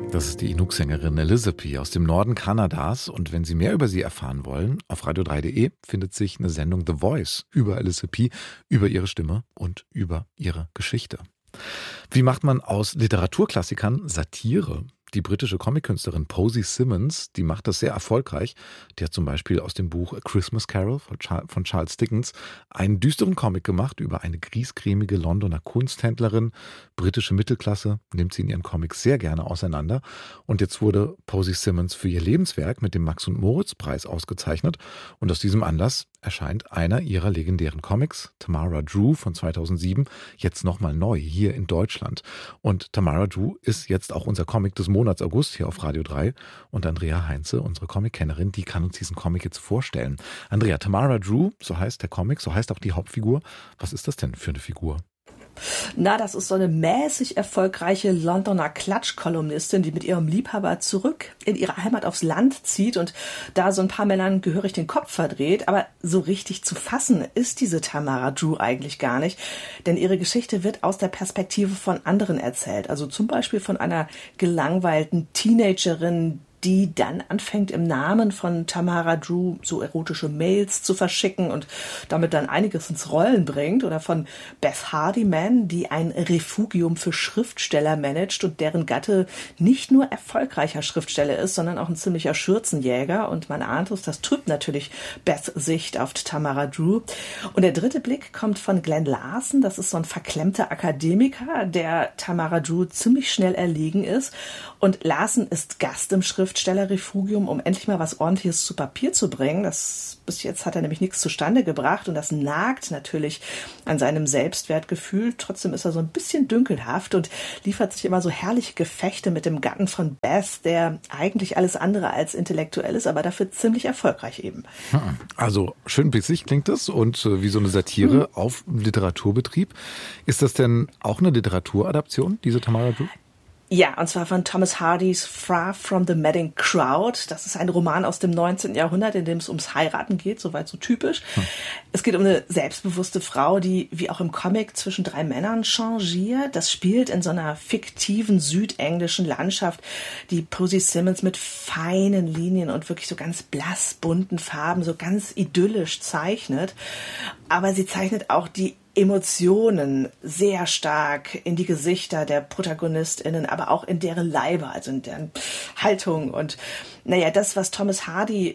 Das ist die Inuk-Sängerin Elizabeth aus dem Norden Kanadas. Und wenn Sie mehr über sie erfahren wollen, auf radio3.de findet sich eine Sendung The Voice über Elizabeth, über ihre Stimme und über ihre Geschichte. Wie macht man aus Literaturklassikern Satire? Die britische Comic-Künstlerin Posy Simmonds, die macht das sehr erfolgreich. Die hat zum Beispiel aus dem Buch A Christmas Carol von Charles Dickens einen düsteren Comic gemacht über eine griesgrämige Londoner Kunsthändlerin. Britische Mittelklasse nimmt sie in ihren Comics sehr gerne auseinander. Und jetzt wurde Posy Simmonds für ihr Lebenswerk mit dem Max-und-Moritz-Preis ausgezeichnet. Und aus diesem Anlass erscheint einer ihrer legendären Comics, Tamara Drewe von 2007, jetzt nochmal neu hier in Deutschland. Und Tamara Drewe ist jetzt auch unser Comic des Monats August hier auf Radio 3. Und Andrea Heinze, unsere Comic-Kennerin, die kann uns diesen Comic jetzt vorstellen. Andrea, Tamara Drewe, so heißt der Comic, so heißt auch die Hauptfigur. Was ist das denn für eine Figur? Na, das ist so eine mäßig erfolgreiche Londoner Klatschkolumnistin, die mit ihrem Liebhaber zurück in ihre Heimat aufs Land zieht und da so ein paar Männern gehörig den Kopf verdreht. Aber so richtig zu fassen ist diese Tamara Drewe eigentlich gar nicht, denn ihre Geschichte wird aus der Perspektive von anderen erzählt. Also zum Beispiel von einer gelangweilten Teenagerin, die dann anfängt, im Namen von Tamara Drewe so erotische Mails zu verschicken und damit dann einiges ins Rollen bringt. Oder von Beth Hardiman, die ein Refugium für Schriftsteller managt und deren Gatte nicht nur erfolgreicher Schriftsteller ist, sondern auch ein ziemlicher Schürzenjäger. Und man ahnt es, das trübt natürlich Beths Sicht auf Tamara Drewe. Und der dritte Blick kommt von Glenn Larson. Das ist so ein verklemmter Akademiker, der Tamara Drewe ziemlich schnell erlegen ist. Und Larson ist Gast im Schriftstellerrefugium, um endlich mal was Ordentliches zu Papier zu bringen. Bis jetzt hat er nämlich nichts zustande gebracht und das nagt natürlich an seinem Selbstwertgefühl. Trotzdem ist er so ein bisschen dünkelhaft und liefert sich immer so herrliche Gefechte mit dem Gatten von Beth, der eigentlich alles andere als intellektuell ist, aber dafür ziemlich erfolgreich eben. Also schön bissig klingt das und wie so eine Satire auf Literaturbetrieb. Ist das denn auch eine Literaturadaption, diese Tamara Drewe? Ja, und zwar von Thomas Hardys Far from the Madding Crowd. Das ist ein Roman aus dem 19. Jahrhundert, in dem es ums Heiraten geht, soweit so typisch. Es geht um eine selbstbewusste Frau, die wie auch im Comic zwischen drei Männern changiert. Das spielt in so einer fiktiven südenglischen Landschaft, die Posy Simmonds mit feinen Linien und wirklich so ganz blass bunten Farben so ganz idyllisch zeichnet. Aber sie zeichnet auch die Emotionen sehr stark in die Gesichter der ProtagonistInnen, aber auch in deren Leiber, also in deren Haltung. Und das, was Thomas Hardy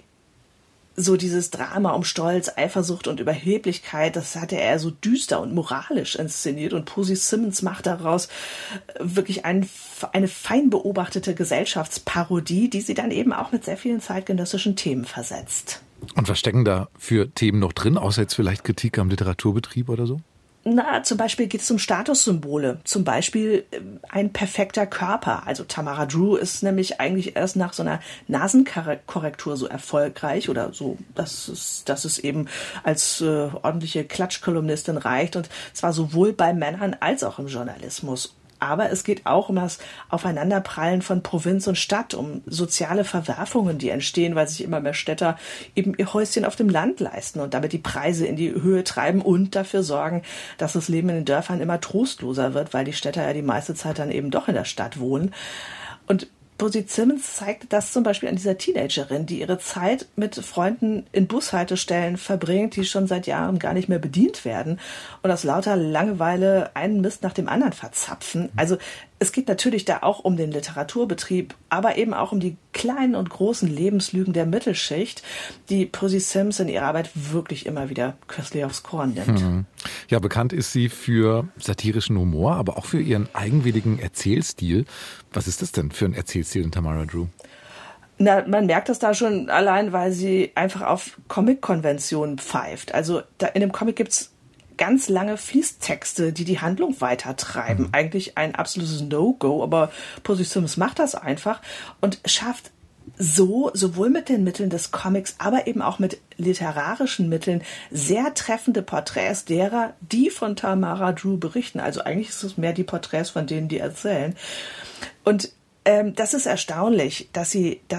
so dieses Drama um Stolz, Eifersucht und Überheblichkeit, das hatte er so düster und moralisch inszeniert. Und Posy Simmonds macht daraus wirklich eine fein beobachtete Gesellschaftsparodie, die sie dann eben auch mit sehr vielen zeitgenössischen Themen versetzt. Und was stecken da für Themen noch drin, außer jetzt vielleicht Kritik am Literaturbetrieb oder so? Na, zum Beispiel geht es um Statussymbole. Zum Beispiel ein perfekter Körper. Also Tamara Drewe ist nämlich eigentlich erst nach so einer Nasenkorrektur so erfolgreich oder so, dass es eben als ordentliche Klatschkolumnistin reicht. Und zwar sowohl bei Männern als auch im Journalismus. Aber es geht auch um das Aufeinanderprallen von Provinz und Stadt, um soziale Verwerfungen, die entstehen, weil sich immer mehr Städter eben ihr Häuschen auf dem Land leisten und damit die Preise in die Höhe treiben und dafür sorgen, dass das Leben in den Dörfern immer trostloser wird, weil die Städter ja die meiste Zeit dann eben doch in der Stadt wohnen. Und Posy Simmonds zeigt das zum Beispiel an dieser Teenagerin, die ihre Zeit mit Freunden in Bushaltestellen verbringt, die schon seit Jahren gar nicht mehr bedient werden und aus lauter Langeweile einen Mist nach dem anderen verzapfen. Also es geht natürlich da auch um den Literaturbetrieb, aber eben auch um die kleinen und großen Lebenslügen der Mittelschicht, die Posy Simmonds in ihrer Arbeit wirklich immer wieder köstlich aufs Korn nimmt. Ja, bekannt ist sie für satirischen Humor, aber auch für ihren eigenwilligen Erzählstil. Was ist das denn für ein Erzählstil in Tamara Drewe? Na, man merkt das da schon allein, weil sie einfach auf Comic-Konventionen pfeift. Also in dem Comic gibt's ganz lange Fließtexte, die Handlung weitertreiben. Eigentlich ein absolutes No-Go, aber Posy Simmonds macht das einfach und schafft so sowohl mit den Mitteln des Comics, aber eben auch mit literarischen Mitteln sehr treffende Porträts derer, die von Tamara Drewe berichten. Also eigentlich ist es mehr die Porträts von denen, die erzählen. Und das ist erstaunlich, dass sie das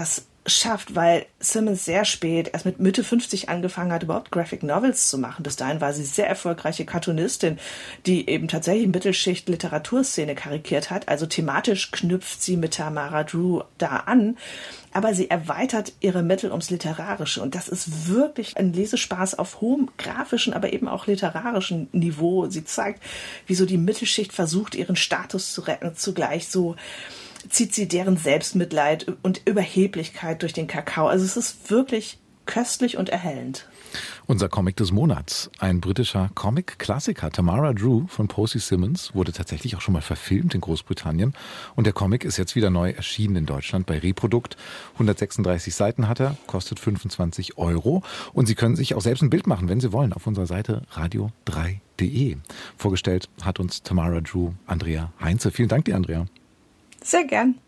schafft, weil Simmons sehr spät, erst mit Mitte 50 angefangen hat, überhaupt Graphic Novels zu machen. Bis dahin war sie sehr erfolgreiche Cartoonistin, die eben tatsächlich Mittelschicht-Literaturszene karikiert hat. Also thematisch knüpft sie mit Tamara Drew da an, aber sie erweitert ihre Mittel ums Literarische. Und das ist wirklich ein Lesespaß auf hohem grafischen, aber eben auch literarischen Niveau. Sie zeigt, wie so die Mittelschicht versucht, ihren Status zu retten, zugleich so zieht sie deren Selbstmitleid und Überheblichkeit durch den Kakao. Also es ist wirklich köstlich und erhellend. Unser Comic des Monats, ein britischer Comic-Klassiker, Tamara Drew von Posey Simmons, wurde tatsächlich auch schon mal verfilmt in Großbritannien. Und der Comic ist jetzt wieder neu erschienen in Deutschland bei Reprodukt. 136 Seiten hat er, kostet 25 €. Und Sie können sich auch selbst ein Bild machen, wenn Sie wollen, auf unserer Seite radio3.de. Vorgestellt hat uns Tamara Drew Andrea Heinze. Vielen Dank dir, Andrea. Sehr gern.